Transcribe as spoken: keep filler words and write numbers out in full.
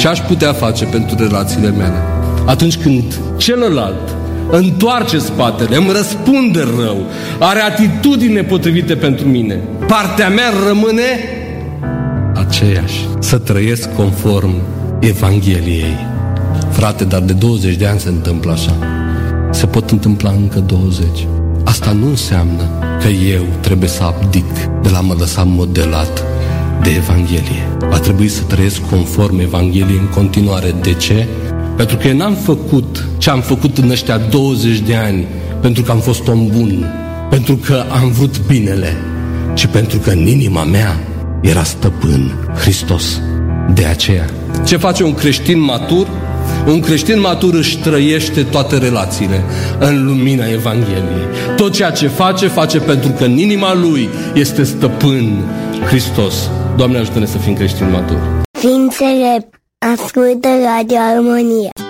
Ce aș putea face pentru relațiile mele? Atunci când celălalt întoarce spatele, îmi răspunde rău, are atitudini nepotrivite pentru mine, partea mea rămâne aceeași, să trăiesc conform Evangheliei. Frate, dar de douăzeci de ani se întâmplă așa. Se pot întâmpla încă douăzeci. Asta nu înseamnă că eu trebuie să abdic de la mă lăsa modelat de Evanghelie. Va trebui să trăiesc conform Evangheliei în continuare. De ce? Pentru că eu n-am făcut ce am făcut în ăștia douăzeci de ani pentru că am fost om bun, pentru că am vrut binele, ci pentru că în inima mea era stăpân Hristos. De aceea, ce face un creștin matur? Un creștin matur își trăiește toate relațiile în lumina Evangheliei. Tot ceea ce face, face pentru că în inima lui este stăpân Hristos. Doamne, ajută-ne să fim creștini maturi. Ființele ascultă Radio Armonia.